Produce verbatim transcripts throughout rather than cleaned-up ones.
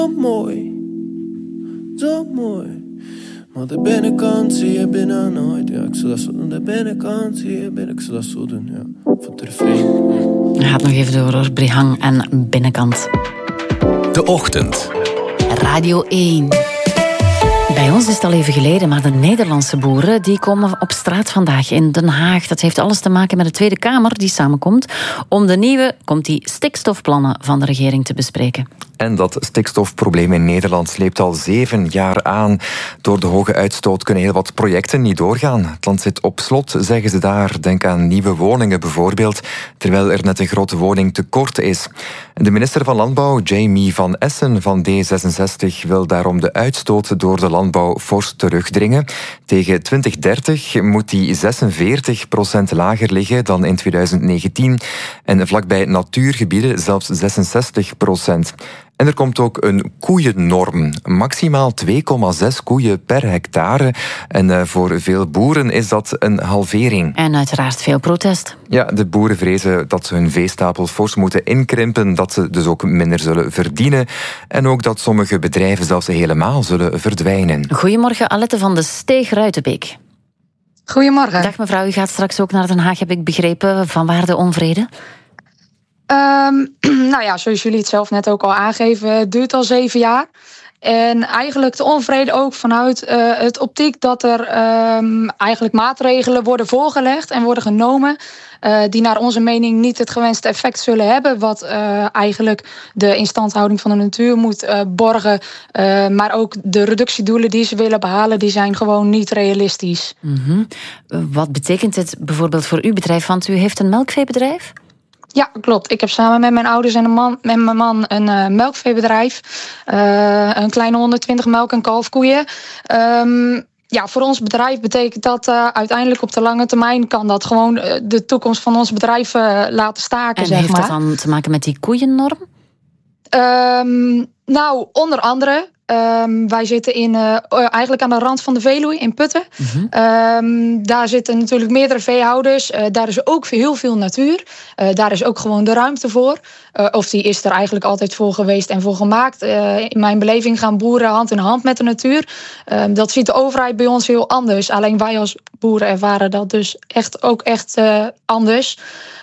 Zo mooi, zo mooi. Maar de binnenkant zie je bijna nooit. Ja, ik zou dat zo doen. De binnenkant zie je binnen. Ik zou dat zo doen, ja. Van het refrein. Hij gaat nog even door, hoor. Brihang en Binnenkant. De Ochtend. Radio één. Bij ons is het al even geleden, maar de Nederlandse boeren die komen op straat vandaag in Den Haag. Dat heeft alles te maken met de Tweede Kamer die samenkomt om de nieuwe, komt die stikstofplannen van de regering te bespreken. En dat stikstofprobleem in Nederland sleept al zeven jaar aan. Door de hoge uitstoot kunnen heel wat projecten niet doorgaan. Het land zit op slot, zeggen ze daar. Denk aan nieuwe woningen bijvoorbeeld, terwijl er net een grote woningtekort is. De minister van Landbouw, Jamie van Essen van D zesenzestig, wil daarom de uitstoot door de landbouw fors terugdringen. Tegen twintig dertig moet die zesenveertig procent lager liggen dan in tweeduizend negentien. En vlakbij natuurgebieden zelfs zesenzestig procent. En er komt ook een koeiennorm. Maximaal twee komma zes koeien per hectare. En voor veel boeren is dat een halvering. En uiteraard veel protest. Ja, de boeren vrezen dat ze hun veestapel fors moeten inkrimpen, dat ze dus ook minder zullen verdienen. En ook dat sommige bedrijven zelfs helemaal zullen verdwijnen. Goedemorgen, Alette van de Steeg-Ruitenbeek. Goedemorgen. Dag mevrouw, u gaat straks ook naar Den Haag, heb ik begrepen. Van waar de onvrede? Um, nou ja, zoals jullie het zelf net ook al aangeven, het duurt al zeven jaar. En eigenlijk de onvrede ook vanuit uh, het optiek dat er um, eigenlijk maatregelen worden voorgelegd en worden genomen Uh, die naar onze mening niet het gewenste effect zullen hebben. Wat uh, eigenlijk de instandhouding van de natuur moet uh, borgen. Uh, maar ook de reductiedoelen die ze willen behalen, die zijn gewoon niet realistisch. Mm-hmm. Wat betekent dit bijvoorbeeld voor uw bedrijf? Want u heeft een melkveebedrijf? Ja, klopt. Ik heb samen met mijn ouders en een man, met mijn man een uh, melkveebedrijf. Uh, een kleine honderdtwintig melk- en kalfkoeien. Um, Ja, voor ons bedrijf betekent dat uh, uiteindelijk op de lange termijn kan dat gewoon uh, de toekomst van ons bedrijf uh, laten staken. En zeg heeft maar. dat dan te maken met die koeiennorm? Um, nou, onder andere. Um, wij zitten in, uh, eigenlijk aan de rand van de Veluwe in Putten. Mm-hmm. Um, daar zitten natuurlijk meerdere veehouders. Uh, daar is ook heel veel natuur. Uh, daar is ook gewoon de ruimte voor. Uh, of die is er eigenlijk altijd voor geweest en voor gemaakt. Uh, in mijn beleving gaan boeren hand in hand met de natuur. Uh, dat ziet de overheid bij ons heel anders. Alleen wij als boeren ervaren dat dus echt ook echt uh, anders.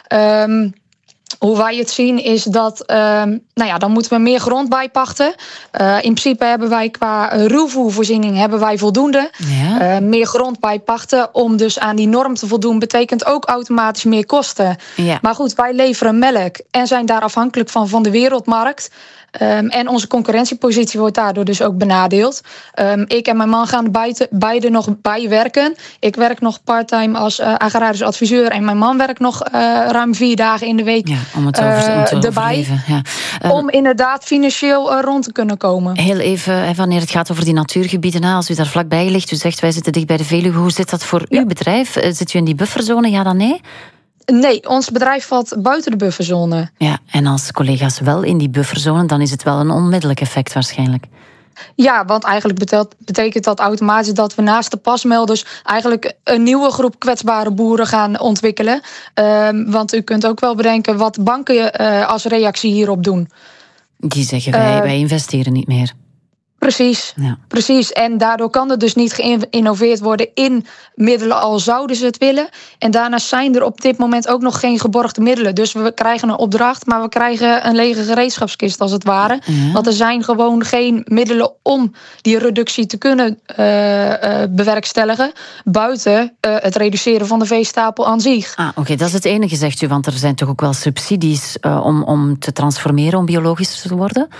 Um, Hoe wij het zien is dat, uh, nou ja, dan moeten we meer grond bijpachten. Uh, in principe hebben wij qua ruwvoervoorziening hebben wij voldoende. Ja. Uh, meer grond bijpachten om dus aan die norm te voldoen betekent ook automatisch meer kosten. Ja. Maar goed, wij leveren melk en zijn daar afhankelijk van van de wereldmarkt. Um, en onze concurrentiepositie wordt daardoor dus ook benadeeld. Um, ik en mijn man gaan beide, beide nog bijwerken. Ik werk nog parttime als uh, agrarisch adviseur. En mijn man werkt nog uh, ruim vier dagen in de week ja, om het over, uh, om te erbij. Ja. Um, om inderdaad financieel uh, rond te kunnen komen. Heel even, wanneer het gaat over die natuurgebieden. Als u daar vlakbij ligt, u zegt wij zitten dicht bij de Veluwe. Hoe zit dat voor ja. uw bedrijf? Zit u in die bufferzone? Ja dan nee? Nee, ons bedrijf valt buiten de bufferzone. Ja, en als collega's wel in die bufferzone, dan is het wel een onmiddellijk effect waarschijnlijk. Ja, want eigenlijk betekent, betekent dat automatisch dat we naast de pasmelders eigenlijk een nieuwe groep kwetsbare boeren gaan ontwikkelen. Um, want u kunt ook wel bedenken wat banken uh, als reactie hierop doen. Die zeggen wij, uh, wij investeren niet meer. Precies, ja. precies. En daardoor kan er dus niet geïnnoveerd worden in middelen, al zouden ze het willen. En daarnaast zijn er op dit moment ook nog geen geborgde middelen. Dus we krijgen een opdracht, maar we krijgen een lege gereedschapskist als het ware. Ja. Want er zijn gewoon geen middelen om die reductie te kunnen uh, uh, bewerkstelligen. Buiten uh, het reduceren van de veestapel aan zich. Ah, Oké, okay. Dat is het enige, zegt u. Want er zijn toch ook wel subsidies uh, om, om te transformeren, om biologisch te worden?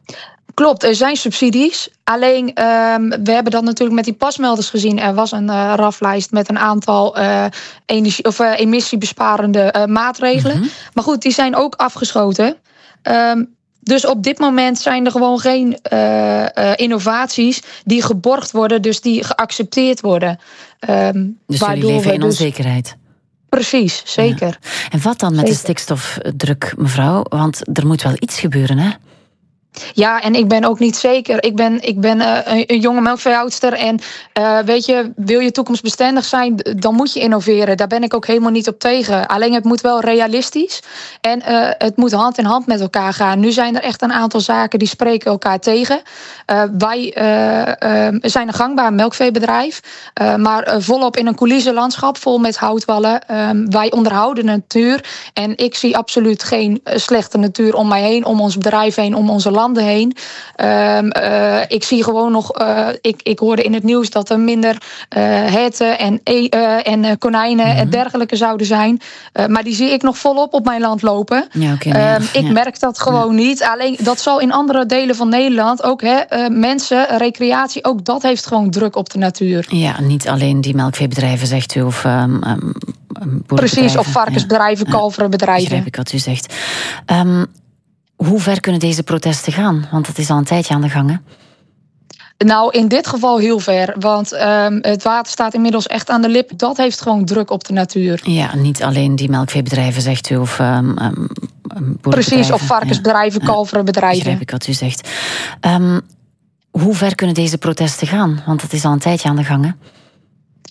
Klopt, er zijn subsidies. Alleen, um, we hebben dat natuurlijk met die pasmelders gezien. Er was een uh, raflijst met een aantal uh, energie, of, uh, emissiebesparende uh, maatregelen. Mm-hmm. Maar goed, die zijn ook afgeschoten. Um, dus op dit moment zijn er gewoon geen uh, uh, innovaties die geborgd worden, dus die geaccepteerd worden. Um, dus jullie leven in dus onzekerheid? Precies, zeker. Ja. En wat dan met zeker. de stikstofdruk, mevrouw? Want er moet wel iets gebeuren, hè? Ja, en ik ben ook niet zeker. Ik ben, ik ben uh, een, een jonge melkveehoudster. En uh, weet je, wil je toekomstbestendig zijn, dan moet je innoveren. Daar ben ik ook helemaal niet op tegen. Alleen het moet wel realistisch. En uh, het moet hand in hand met elkaar gaan. Nu zijn er echt een aantal zaken die spreken elkaar tegen. Uh, wij uh, uh, zijn een gangbaar melkveebedrijf. Uh, maar uh, volop in een coulissenlandschap vol met houtwallen. Uh, wij onderhouden de natuur. En ik zie absoluut geen uh, slechte natuur om mij heen, om ons bedrijf heen, om onze landen heen. Um, uh, ik zie gewoon nog, uh, ik, ik hoorde in het nieuws dat er minder uh, herten en, uh, en uh, konijnen mm-hmm. en dergelijke zouden zijn. Uh, maar die zie ik nog volop op mijn land lopen. Ja, okay, um, ik ja. merk dat gewoon ja. niet. Alleen dat zal in andere delen van Nederland ook, hè, uh, mensen, recreatie, ook dat heeft gewoon druk op de natuur. Ja, niet alleen die melkveebedrijven, zegt u, of um, um, precies, of varkensbedrijven, ja. kalverenbedrijven. Begrijp ik wat u zegt. Um, Hoe ver kunnen deze protesten gaan? Want het is al een tijdje aan de gang, hè? Nou, in dit geval heel ver. Want um, het water staat inmiddels echt aan de lip. Dat heeft gewoon druk op de natuur. Ja, niet alleen die melkveebedrijven, zegt u, of um, um, precies, of varkensbedrijven, ja. kalverenbedrijven. Begrijp ik wat u zegt. Um, hoe ver kunnen deze protesten gaan? Want het is al een tijdje aan de gang, hè?